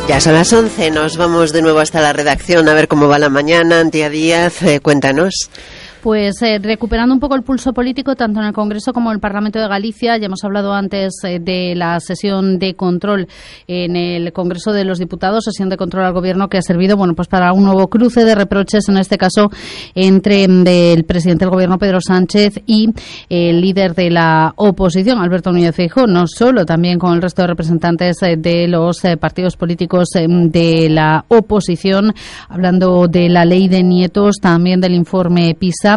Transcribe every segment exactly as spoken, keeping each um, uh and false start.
Ya son las once, nos vamos de nuevo hasta la redacción a ver cómo va la mañana. Antía Díaz, eh, cuéntanos. Pues eh, recuperando un poco el pulso político, tanto en el Congreso como en el Parlamento de Galicia. Ya hemos hablado antes eh, de la sesión de control en el Congreso de los Diputados, sesión de control al Gobierno que ha servido, bueno, pues para un nuevo cruce de reproches, en este caso entre el presidente del Gobierno, Pedro Sánchez, y el líder de la oposición, Alberto Núñez Feijóo, no solo, también con el resto de representantes eh, de los eh, partidos políticos eh, de la oposición, hablando de la ley de nietos, también del informe PISA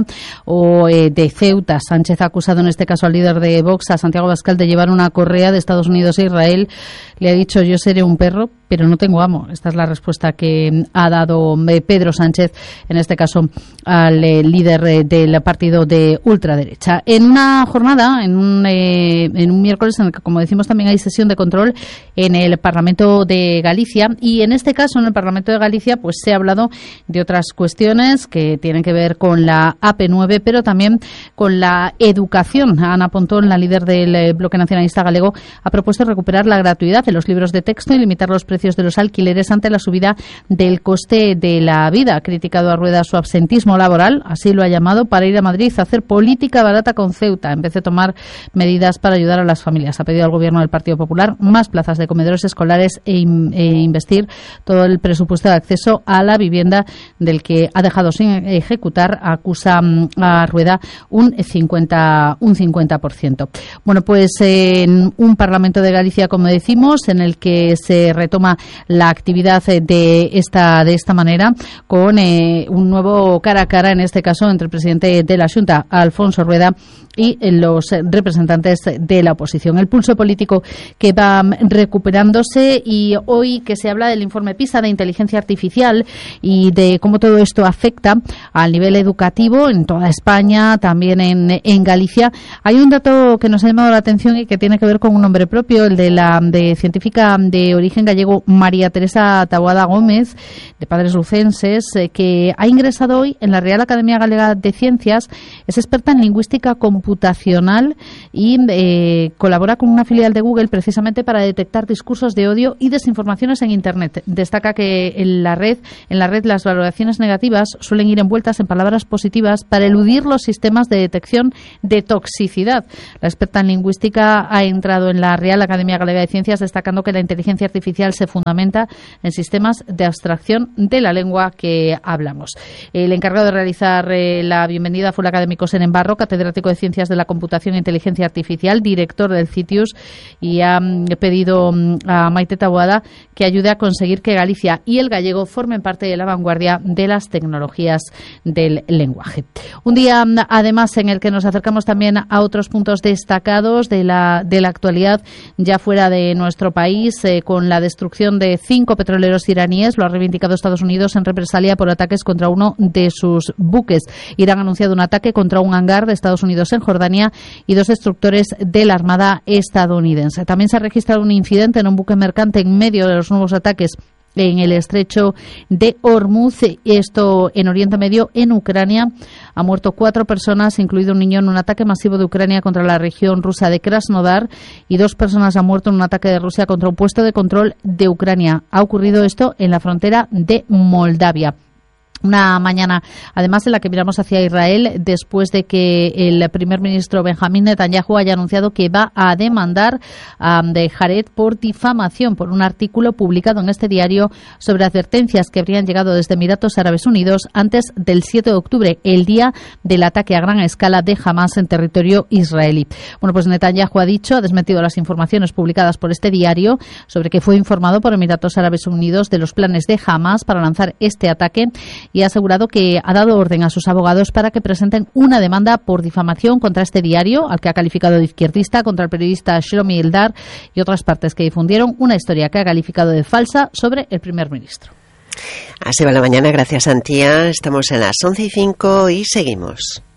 o eh, de Ceuta. Sánchez ha acusado en este caso al líder de Vox, a Santiago Abascal, de llevar una correa de Estados Unidos a Israel. Le ha dicho: yo seré un perro, pero no tengo amo. Esta es la respuesta que ha dado eh, Pedro Sánchez, en este caso al eh, líder eh, del partido de ultraderecha. En una jornada, en un, eh, en un miércoles en el que, como decimos, también hay sesión de control en el Parlamento de Galicia, y en este caso en el Parlamento de Galicia pues se ha hablado de otras cuestiones que tienen que ver con la A P nueve, pero también con la educación. Ana Pontón, la líder del Bloque Nacionalista Galego, ha propuesto recuperar la gratuidad de los libros de texto y limitar los precios de los alquileres ante la subida del coste de la vida. Ha criticado a Rueda su absentismo laboral, así lo ha llamado, para ir a Madrid a hacer política barata con Ceuta, en vez de tomar medidas para ayudar a las familias. Ha pedido al Gobierno del Partido Popular más plazas de comedores escolares e, in, e investir todo el presupuesto de acceso a la vivienda, del que ha dejado sin ejecutar, acusa a Rueda un cincuenta por ciento. Bueno, pues en un Parlamento de Galicia, como decimos, en el que se retoma la actividad de esta de esta manera, con eh, un nuevo cara a cara, en este caso entre el presidente de la Xunta, Alfonso Rueda, y los representantes de la oposición. El pulso político que va recuperándose, y hoy que se habla del informe PISA de inteligencia artificial y de cómo todo esto afecta al nivel educativo en toda España, también en, en Galicia, hay un dato que nos ha llamado la atención y que tiene que ver con un nombre propio, el de la de científica de origen gallego María Teresa Taboada Gómez, de padres lucenses, eh, que ha ingresado hoy en la Real Academia Galega de Ciencias. Es experta en lingüística computacional y eh, colabora con una filial de Google precisamente para detectar discursos de odio y desinformaciones en Internet. Destaca que en la red, en la red las valoraciones negativas suelen ir envueltas en palabras positivas para eludir los sistemas de detección de toxicidad. La experta en lingüística ha entrado en la Real Academia Galega de Ciencias destacando que la inteligencia artificial se fundamenta en sistemas de abstracción de la lengua que hablamos. El encargado de realizar eh, la bienvenida fue el académico Senen Barro, catedrático de Ciencias de la Computación e Inteligencia Artificial, director del CITIUS, y ha mm, pedido mm, a Maite Taboada que ayude a conseguir que Galicia y el gallego formen parte de la vanguardia de las tecnologías del lenguaje. Un día, además, en el que nos acercamos también a otros puntos destacados de la, de la actualidad ya fuera de nuestro país, eh, con la destrucción de cinco petroleros iraníes. Lo ha reivindicado Estados Unidos en represalia por ataques contra uno de sus buques. Irán ha anunciado un ataque contra un hangar de Estados Unidos en Jordania y dos destructores de la Armada estadounidense. También se ha registrado un incidente en un buque mercante en medio de los nuevos ataques en el estrecho de Hormuz, esto en Oriente Medio, en Ucrania. Ha muerto cuatro personas, incluido un niño, en un ataque masivo de Ucrania contra la región rusa de Krasnodar, y dos personas han muerto en un ataque de Rusia contra un puesto de control de Ucrania. Ha ocurrido esto en la frontera de Moldavia. Una mañana, además, en la que miramos hacia Israel después de que el primer ministro Benjamín Netanyahu haya anunciado que va a demandar a um, de Jared por difamación por un artículo publicado en este diario sobre advertencias que habrían llegado desde Emiratos Árabes Unidos antes del siete de octubre, el día del ataque a gran escala de Hamas en territorio israelí. Bueno, pues Netanyahu ha dicho, ha desmentido las informaciones publicadas por este diario sobre que fue informado por Emiratos Árabes Unidos de los planes de Hamas para lanzar este ataque, y ha asegurado que ha dado orden a sus abogados para que presenten una demanda por difamación contra este diario, al que ha calificado de izquierdista, contra el periodista Shlomi Eldar y otras partes que difundieron una historia que ha calificado de falsa sobre el primer ministro. Así va la mañana, gracias Antía. Estamos en las once y cinco y seguimos.